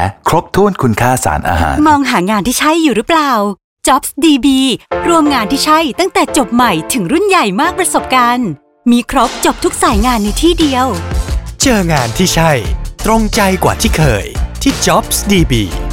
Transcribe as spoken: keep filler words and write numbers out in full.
ครบถ้วนคุณค่าสารอาหารมองหางานที่ใช่อยู่หรือเปล่า Jobs ดี บี รวมงานที่ใช่ตั้งแต่จบใหม่ถึงรุ่นใหญ่มากประสบการณ์มีครบจบทุกสายงานในที่เดียวเจองานที่ใช่ตรงใจกว่าที่เคยที่ Jobs ดี บี